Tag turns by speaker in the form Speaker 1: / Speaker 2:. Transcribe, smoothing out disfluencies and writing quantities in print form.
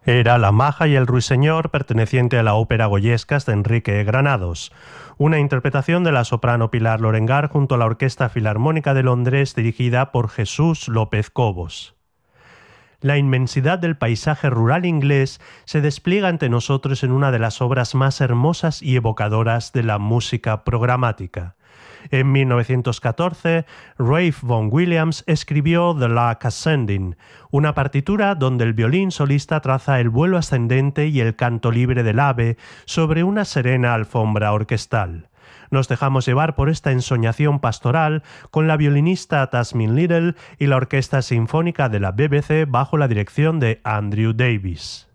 Speaker 1: Era La Maja y el Ruiseñor, perteneciente a la ópera Goyescas de Enrique Granados, una interpretación de la soprano Pilar Lorengar junto a la Orquesta Filarmónica de Londres dirigida por Jesús López Cobos. La inmensidad del paisaje rural inglés se despliega ante nosotros en una de las obras más hermosas y evocadoras de la música programática. En 1914, Ralph Vaughan Williams escribió The Lark Ascending, una partitura donde el violín solista traza el vuelo ascendente y el canto libre del ave sobre una serena alfombra orquestal. Nos dejamos llevar por esta ensoñación pastoral con la violinista Tasmin Little y la Orquesta Sinfónica de la BBC bajo la dirección de Andrew Davis.